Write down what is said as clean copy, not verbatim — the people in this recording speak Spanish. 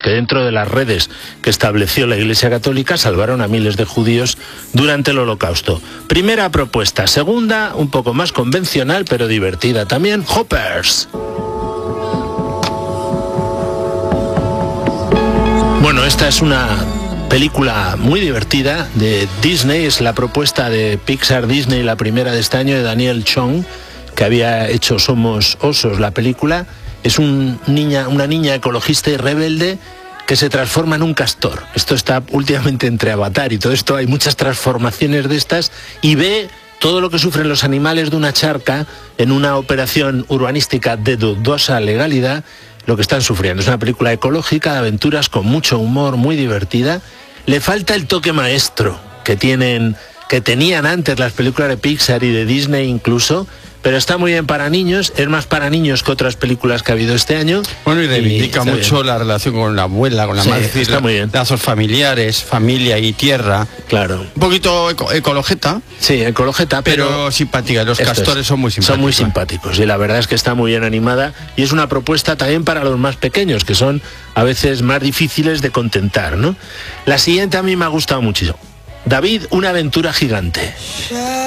que dentro de las redes que estableció la Iglesia Católica salvaron a miles de judíos durante el Holocausto. Primera propuesta. Segunda, un poco más convencional, pero divertida también, Hoppers. Bueno, esta es una película muy divertida de Disney, es la propuesta de Pixar Disney, la primera de este año, de Daniel Chong, que había hecho Somos Osos, la película. Es una niña ecologista y rebelde que se transforma en un castor. Esto está últimamente entre Avatar y todo esto, hay muchas transformaciones de estas, y ve todo lo que sufren los animales de una charca en una operación urbanística de dudosa legalidad, lo que están sufriendo. Es una película ecológica, de aventuras, con mucho humor, muy divertida. Le falta el toque maestro que tenían antes las películas de Pixar y de Disney incluso, pero está muy bien para niños, es más para niños que otras películas que ha habido este año. Bueno, y reivindica mucho bien la relación con la abuela, con la madre, es decir, está muy bien. Lazos familiares, familia y tierra. Claro. Un poquito ecologeta. Sí, ecologeta, pero simpática. Los castores son muy simpáticos. Son muy simpáticos y la verdad es que está muy bien animada y es una propuesta también para los más pequeños, que son a veces más difíciles de contentar, ¿no? La siguiente a mí me ha gustado muchísimo. David, una aventura gigante.